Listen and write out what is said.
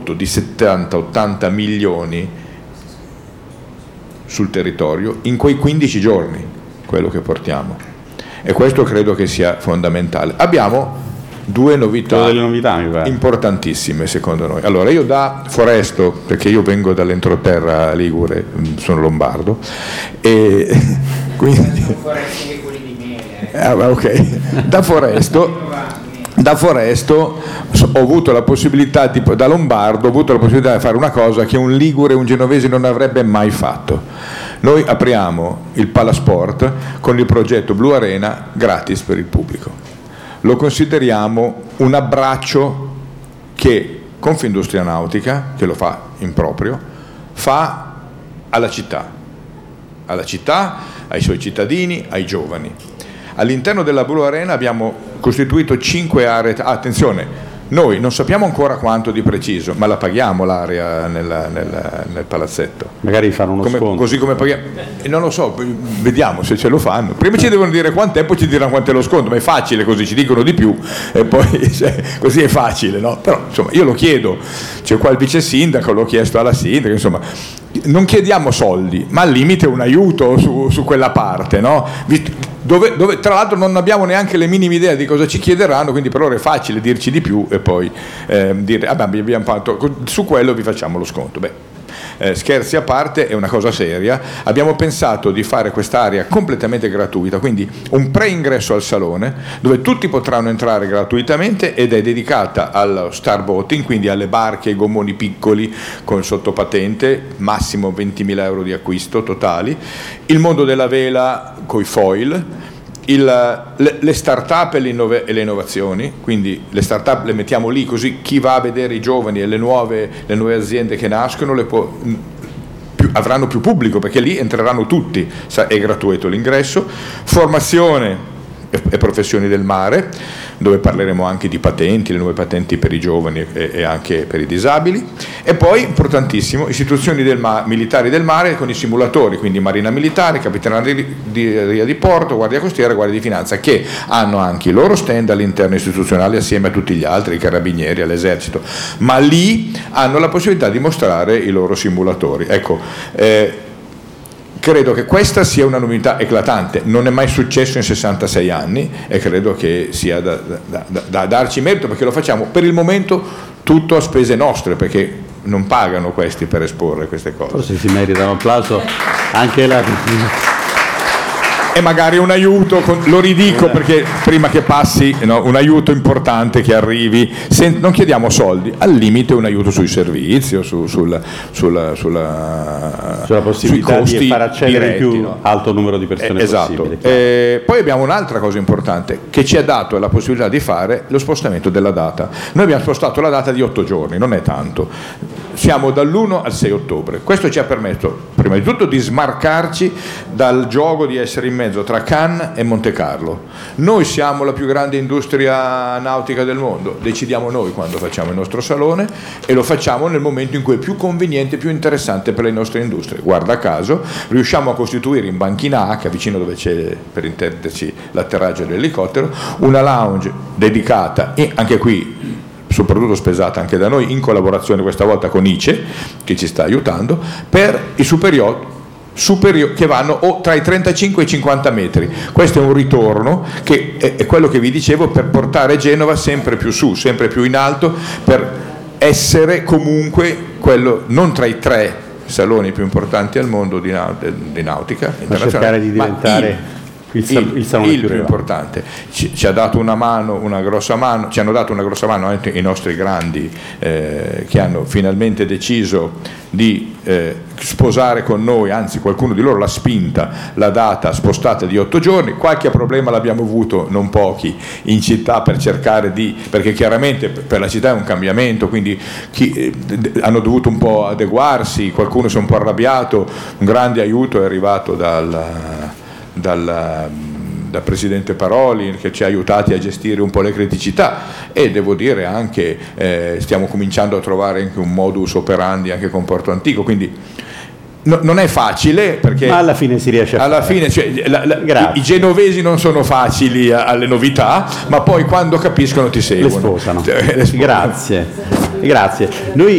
prodotto di 70-80 milioni sul territorio in quei 15 giorni, quello che portiamo, e questo credo che sia fondamentale. Abbiamo due novità importantissime secondo noi. Allora, io da Foresto, perché io vengo dall'entroterra ligure, sono lombardo, e quindi da Foresto ho avuto la possibilità, da lombardo, ho avuto la possibilità di fare una cosa che un ligure, un genovese non avrebbe mai fatto. Noi apriamo il Palasport con il progetto Blu Arena gratis per il pubblico. Lo consideriamo un abbraccio che Confindustria Nautica, che lo fa in proprio, fa alla città, ai suoi cittadini, ai giovani. All'interno della Blu Arena abbiamo costituito 5 aree. Attenzione, noi non sappiamo ancora quanto di preciso, ma la paghiamo l'area nel palazzetto. Magari fanno uno sconto. Così come paghiamo. Non lo so, vediamo se ce lo fanno. Prima ci devono dire quant'è, poi ci diranno quanto è lo sconto, ma è facile così, ci dicono di più e poi così è facile, no? Però insomma io lo chiedo, c'è qua il vice sindaco, l'ho chiesto alla sindaca, insomma non chiediamo soldi, ma al limite un aiuto su quella parte, no? Dove tra l'altro non abbiamo neanche le minime idee di cosa ci chiederanno, quindi per loro è facile dirci di più e poi dire abbiamo fatto, su quello vi facciamo lo sconto. Scherzi a parte, è una cosa seria. Abbiamo pensato di fare quest'area completamente gratuita, quindi un pre-ingresso al salone dove tutti potranno entrare gratuitamente, ed è dedicata allo star boating, quindi alle barche e ai gommoni piccoli con sottopatente, massimo 20.000 euro di acquisto totali, il mondo della vela coi foil, le start-up e le innovazioni, quindi le start-up le mettiamo lì così chi va a vedere i giovani e le nuove aziende che nascono avranno più pubblico, perché lì entreranno tutti, è gratuito l'ingresso, formazione e professioni del mare, dove parleremo anche di patenti, le nuove patenti per i giovani e anche per i disabili, e poi importantissimo istituzioni militari del mare con i simulatori, quindi Marina Militare, Capitaneria di Porto, Guardia Costiera, Guardia di Finanza, che hanno anche i loro stand all'interno istituzionale assieme a tutti gli altri, i carabinieri, all'esercito, ma lì hanno la possibilità di mostrare i loro simulatori. Ecco, credo che questa sia una novità eclatante, non è mai successo in 66 anni e credo che sia da darci merito, perché lo facciamo per il momento tutto a spese nostre, perché non pagano questi per esporre queste cose. Forse si merita un applauso anche la... E magari un aiuto, lo ridico perché prima che passi, no, un aiuto importante che arrivi, non chiediamo soldi, al limite un aiuto sui servizi o sulla possibilità di far accedere diretti, più no? Alto numero di persone esatto. possibile. Poi abbiamo un'altra cosa importante che ci ha dato la possibilità di fare lo spostamento della data. Noi abbiamo spostato la data di 8 giorni, non è tanto, siamo dall'1 al 6 ottobre. Questo ci ha permesso prima di tutto di smarcarci dal gioco di essere in mezzo tra Cannes e Monte Carlo. Noi siamo la più grande industria nautica del mondo, decidiamo noi quando facciamo il nostro salone e lo facciamo nel momento in cui è più conveniente, più interessante per le nostre industrie. Guarda caso riusciamo a costituire in Banchina H, vicino dove c'è, per intenderci, l'atterraggio dell'elicottero, una lounge dedicata, e anche qui soprattutto spesata anche da noi, in collaborazione questa volta con ICE che ci sta aiutando, per i superiori che vanno tra i 35 e i 50 metri. Questo è un ritorno che è quello che vi dicevo, per portare Genova sempre più su, sempre più in alto, per essere comunque quello non tra i 3 saloni più importanti al mondo di nautica internazionale, ma cercare di diventare il salone più importante. Ci ha dato una grossa mano, ci hanno dato una grossa mano anche i nostri grandi che hanno finalmente deciso di sposare con noi, anzi qualcuno di loro l'ha spinta, la data spostata di 8 giorni. Qualche problema l'abbiamo avuto, non pochi, in città per cercare perché chiaramente per la città è un cambiamento, quindi hanno dovuto un po' adeguarsi, qualcuno si è un po' arrabbiato. Un grande aiuto è arrivato dal Presidente Paroli, che ci ha aiutati a gestire un po' le criticità, e devo dire anche stiamo cominciando a trovare anche un modus operandi anche con Porto Antico, quindi non è facile, perché ma alla fine si riesce a fare. I genovesi non sono facili alle novità, ma poi quando capiscono ti seguono, le sposano. Grazie. Noi